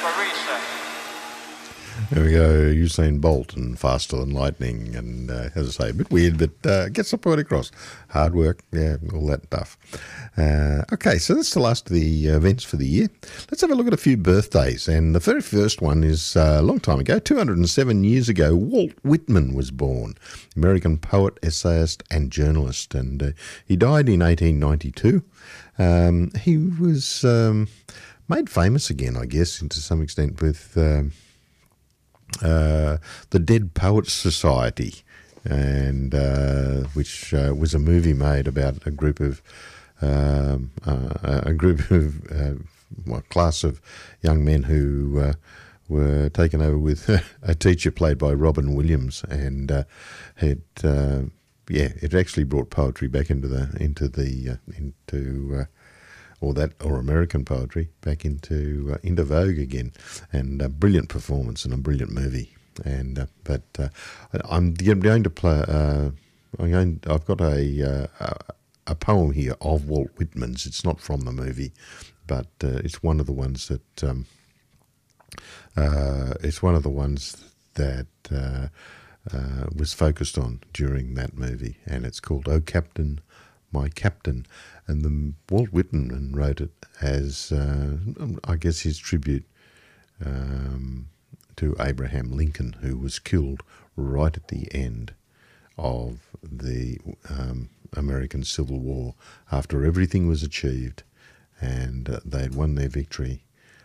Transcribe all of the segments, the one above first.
There we go, Usain Bolt and Faster Than Lightning, and as I say, a bit weird, but gets the point across. Hard work, yeah, all that stuff. Okay, so that's the last of the events for the year. Let's have a look at a few birthdays, and the very first one is a long time ago, 207 years ago, Walt Whitman was born, American poet, essayist and journalist, and he died in 1892. He was made famous again, I guess, to some extent with the Dead Poets Society, and which was a movie made about a group of class of young men who were taken over with a teacher played by Robin Williams, and it actually brought poetry back into American poetry back into vogue again, and a brilliant performance and a brilliant movie. And I'm going to play. I've got a poem here of Walt Whitman's. It's not from the movie, but it's one of the ones that was focused on during that movie, and it's called "Oh Captain, My Captain." And Walt Whitman wrote it as, I guess, his tribute to Abraham Lincoln, who was killed right at the end of the American Civil War, after everything was achieved and they had won their victory.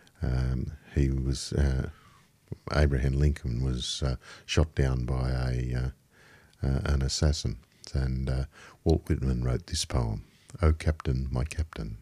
Abraham Lincoln was shot down by an assassin, and Walt Whitman wrote this poem. Oh, Captain, my Captain.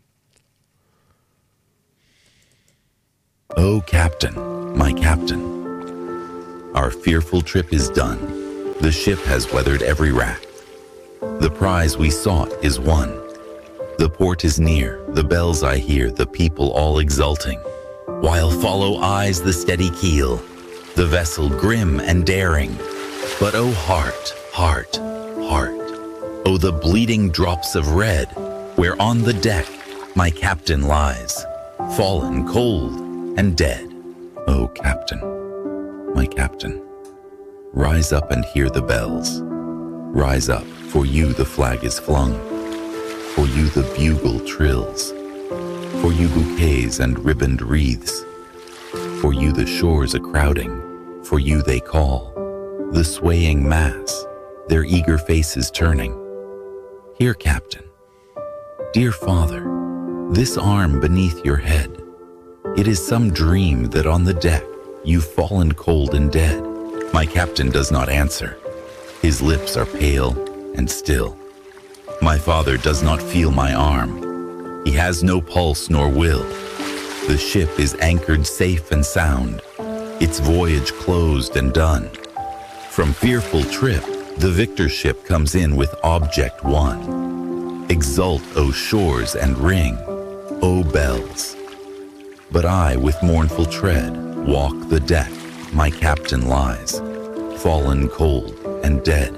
Oh, Captain, my Captain. Our fearful trip is done. The ship has weathered every rack. The prize we sought is won. The port is near, the bells I hear, the people all exulting, while follow eyes the steady keel, the vessel grim and daring. But oh, heart, heart, heart, oh, the bleeding drops of red, where on the deck my captain lies, fallen cold and dead. Oh, Captain, my Captain, rise up and hear the bells. Rise up, for you the flag is flung, for you the bugle trills, for you bouquets and ribboned wreaths, for you the shores a-crowding, for you they call, the swaying mass, their eager faces turning. Here, Captain, dear Father, this arm beneath your head, it is some dream that on the deck you've fallen cold and dead. My Captain does not answer. His lips are pale and still. My father does not feel my arm. He has no pulse nor will. The ship is anchored safe and sound, its voyage closed and done. From fearful trip, the victor ship comes in with object won. Exult, O shores, and ring, O bells. But I, with mournful tread, walk the deck. My captain lies, fallen cold and dead.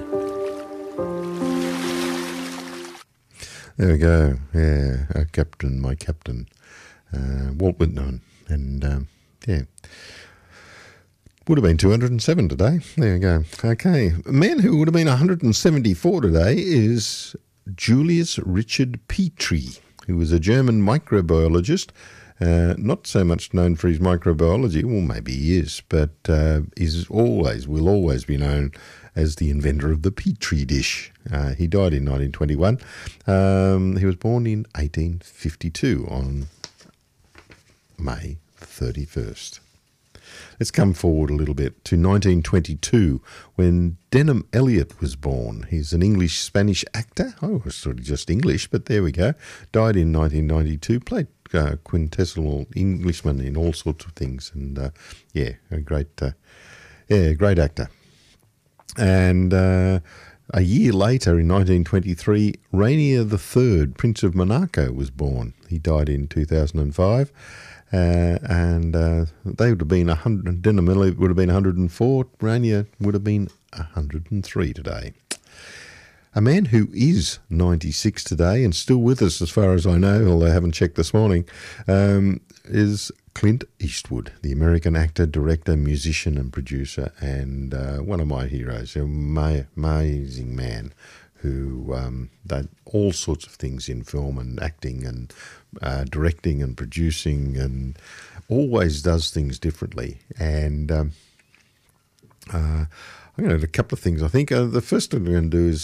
There we go. Yeah, our captain, my captain, Walt Whitman, and yeah. Would have been 207 today. There you go. Okay. A man who would have been 174 today is Julius Richard Petrie, who was a German microbiologist, not so much known for his microbiology, well, maybe he is, but will always be known as the inventor of the Petri dish. He died in 1921. He was born in 1852 on May 31st. Let's come forward a little bit to 1922 when Denham Elliott was born. He's an English-Spanish actor. Oh, it's sort of just English, but there we go. Died in 1992, played quintessential Englishman in all sorts of things, and a great actor. And a year later, in 1923, Rainier III, Prince of Monaco, was born. He died in 2005. And they would have been 100. Denham Elliott would have been 104. Rainier would have been 103 today. A man who is 96 today and still with us, as far as I know, although I haven't checked this morning, is Clint Eastwood, the American actor, director, musician and producer, and one of my heroes, an amazing man who did all sorts of things in film and acting and directing and producing, and always does things differently. And I'm going to do a couple of things. I think the first thing I'm going to do is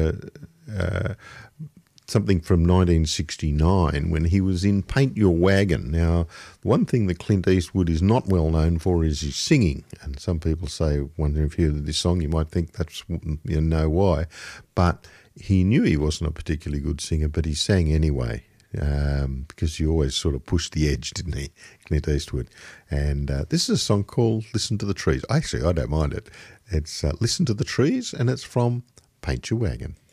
something from 1969 when he was in Paint Your Wagon. Now, one thing that Clint Eastwood is not well known for is his singing. And some people say, wonder if you hear this song, you might think that's, you know why. But he knew he wasn't a particularly good singer, but he sang anyway. Because he always sort of pushed the edge, didn't he, Clint Eastwood? And this is a song called Listen to the Trees. Actually, I don't mind it. It's Listen to the Trees, and it's from Paint Your Wagon.